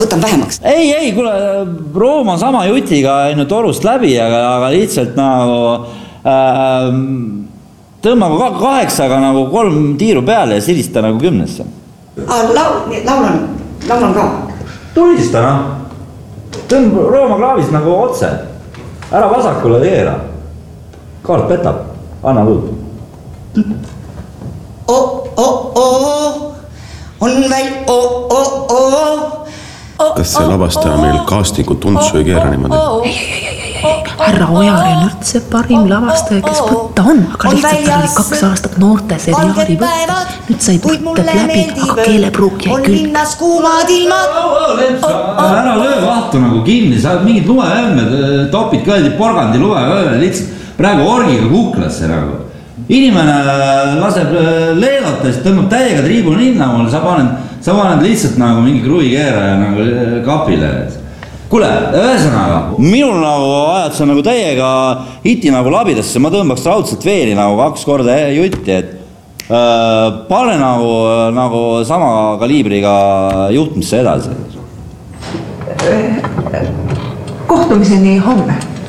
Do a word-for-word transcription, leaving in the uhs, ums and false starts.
võtan vähemaks. Ei, ei, kuule, Rooma sama jutiga ainult torust läbi, aga, aga lihtsalt nagu äh, tõmba kaheksaga nagu kolm tiiru peale ja silista nagu kümnesse. Ah, laul, laulan, laulan ka. Tulista, noh. Tõmba Rooma klaavist nagu otse. Ära vasakule teera. Kaart petab. Anna luud. Oh, oh, oh. On väl, oh, oh, oh. Kas see lavastaja meil castingu tundsu ei keera niimoodi? Ei, ei, ei, ei, ei. Härra Ojar on üldse parim lavastaja, kes võtta on, aga lihtsalt tal oli kaks aastat noorte seriaali võtta. Nüüd sai võtted läbi, aga keelepruuk jäi küll. Linnas kuumad ilmad. Ära löö vahtu nagu kinni, sa oled mingid lumeöömed, topid kõedi porgandi lumeööle, lihtsalt praegu orgiga kuklasse nagu. Inimene laseb leelata, siis tõmbab täiega triibu ninna mul, sa paned, sa paned lihtsalt nagu mingi kruvikeeraja nagu kapile. Kuule, ühesõnaga, minul nagu ajad sa nagu täiega hiti nagu labidasse, ma tõmbaks raudselt veeli nagu kaks korda jutti, et äh, pane nagu, nagu sama kaliibriga juhtmisse edasi. Kohtumiseni homme.